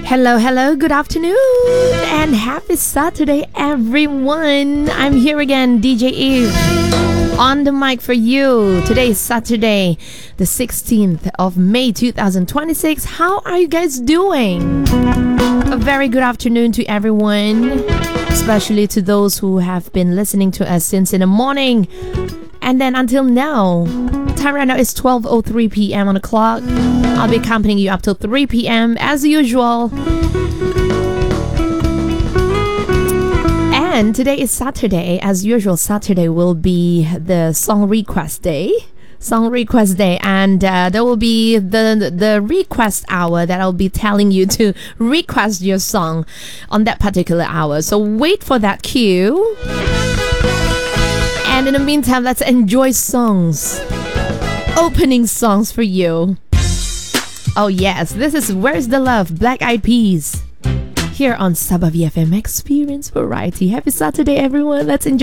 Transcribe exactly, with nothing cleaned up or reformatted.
Hello, hello, good afternoon, and happy Saturday, everyone. I'm here again, D J Eve, on the mic for you. Today is Saturday, the sixteenth of May, two thousand twenty-six. How are you guys doing? A very good afternoon to everyone, especially to those who have been listening to us since in the morning. And then until now, time right now is twelve oh three p.m. on the clock. I'll be accompanying you up till three p.m. as usual. And today is Saturday. As usual, Saturday will be the song request day. Song request day. And uh, there will be the, the request hour that I'll be telling you to request your song on that particular hour. So wait for that cue. And in the meantime, let's enjoy songs. Opening songs for you. Oh yes, this is Where's the Love, Black Eyed Peas. Here on Sabah V F M Experience Variety. Happy Saturday, everyone. Let's enjoy.